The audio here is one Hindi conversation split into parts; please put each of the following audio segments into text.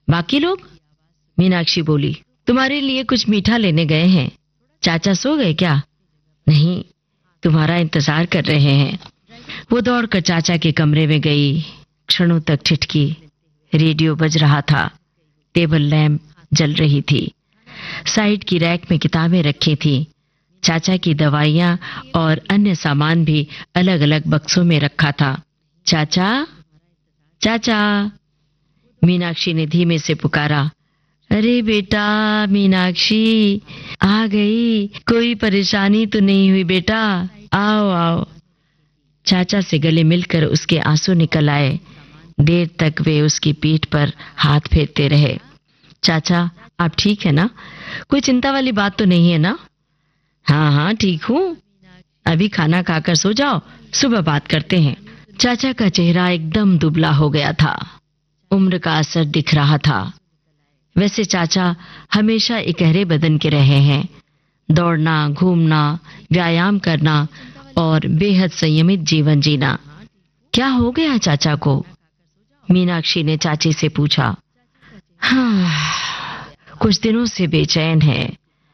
बाकी लोग? मीनाक्षी बोली। तुम्हारे लिए कुछ मीठा लेने गए हैं। चाचा सो गए क्या? नहीं, तुम्हारा इंतजार कर रहे हैं। वो दौड़कर चाचा के कमरे में गई। क्षणों तक ठिठकी। रेडियो बज रहा था। टेबल लैंप जल रही थी। साइड की रैक में किताबें रखी थी। चाचा की दवाइयां और अन्य सामान भी अलग अलग बक्सों में रखा था। चाचा, चाचा, मीनाक्षी ने धीमे से पुकारा। अरे बेटा मीनाक्षी, आ गई। कोई परेशानी तो नहीं हुई बेटा? आओ आओ। चाचा से गले मिलकर उसके आंसू निकल आए। देर तक वे उसकी पीठ पर हाथ फेरते रहे। चाचा, आप ठीक है ना? कोई चिंता वाली बात तो नहीं है ना? हाँ हाँ, ठीक हूँ। अभी खाना खाकर सो जाओ, सुबह बात करते हैं। चाचा का चेहरा एकदम दुबला हो गया था। उम्र का असर दिख रहा था। वैसे चाचा हमेशा इकहरे बदन के रहे हैं। दौड़ना, घूमना, व्यायाम करना और बेहद संयमित जीवन जीना। क्या हो गया चाचा को? मीनाक्षी ने चाची से पूछा। हाँ, कुछ दिनों से बेचैन है।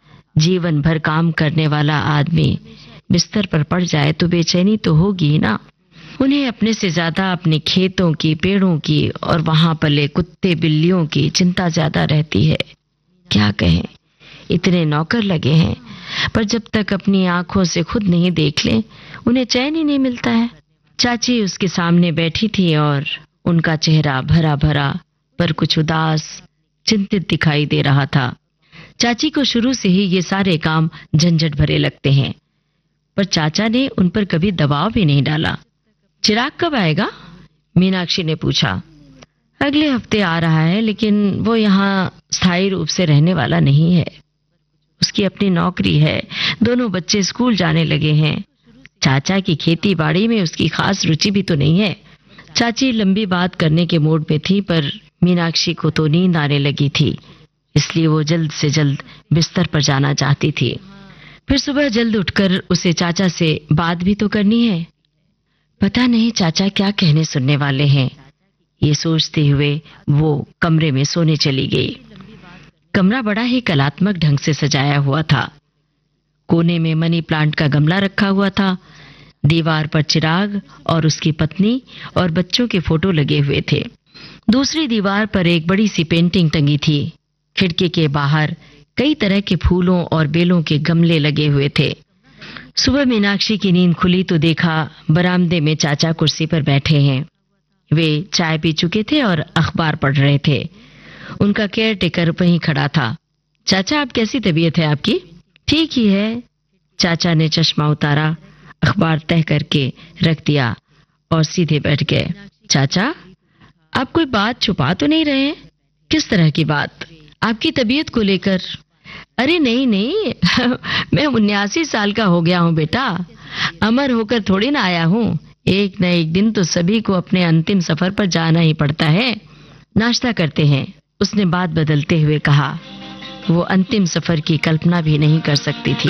जीवन भर काम करने वाला आदमी बिस्तर पर पड़ जाए तो बेचैनी तो होगी ही ना। उन्हें अपने से ज्यादा अपने खेतों की, पेड़ों की और वहां पले कुत्ते बिल्लियों की चिंता ज्यादा रहती है। क्या कहें, इतने नौकर लगे हैं, पर जब तक अपनी आंखों से खुद नहीं देख लें, उन्हें चैन ही नहीं मिलता है। चाची उसके सामने बैठी थी और उनका चेहरा भरा भरा पर कुछ उदास, चिंतित दिखाई दे रहा था। चाची को शुरू से ही ये सारे काम झंझट भरे लगते हैं, पर चाचा ने उन पर कभी दबाव भी नहीं डाला। चिराग कब आएगा? मीनाक्षी ने पूछा। अगले हफ्ते आ रहा है, लेकिन वो यहाँ स्थायी रूप से रहने वाला नहीं है। उसकी अपनी नौकरी है, दोनों बच्चे स्कूल जाने लगे हैं। चाचा की खेती बाड़ी में उसकी खास रुचि भी तो नहीं है। चाची लंबी बात करने के मूड में थी, पर मीनाक्षी को तो नींद आने लगी थी, इसलिए वो जल्द से जल्द बिस्तर पर जाना चाहती थी। फिर सुबह जल्द उठकर उसे चाचा से बात भी तो करनी है। पता नहीं चाचा क्या कहने सुनने वाले हैं, ये सोचते हुए वो कमरे में सोने चली गई। कमरा बड़ा ही कलात्मक ढंग से सजाया हुआ था। कोने में मनी प्लांट का गमला रखा हुआ था। दीवार पर चिराग और उसकी पत्नी और बच्चों के फोटो लगे हुए थे। दूसरी दीवार पर एक बड़ी सी पेंटिंग टंगी थी। खिड़की के बाहर कई तरह के फूलों और बेलों के गमले लगे हुए थे। सुबह मीनाक्षी की नींद खुली तो देखा बरामदे में चाचा कुर्सी पर बैठे हैं। वे चाय पी चुके थे और अखबार पढ़ रहे थे। उनका केयर टेकर वहीं खड़ा था। चाचा, आप कैसी तबीयत है आपकी? ठीक ही है। चाचा ने चश्मा उतारा, अखबार तह करके रख दिया और सीधे बैठ गए। चाचा, आप कोई बात छुपा तो नहीं रहे हैं? किस तरह की बात? आपकी तबीयत को लेकर। अरे नहीं नहीं मैं 79 साल का हो गया हूँ बेटा। अमर होकर थोड़ी ना आया हूँ। एक न एक दिन तो सभी को अपने अंतिम सफर पर जाना ही पड़ता है। नाश्ता करते हैं, उसने बात बदलते हुए कहा। वो अंतिम सफर की कल्पना भी नहीं कर सकती थी।